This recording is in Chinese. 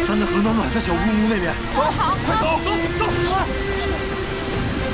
山的和暖暖在小木屋那边。 好， 快走，走走。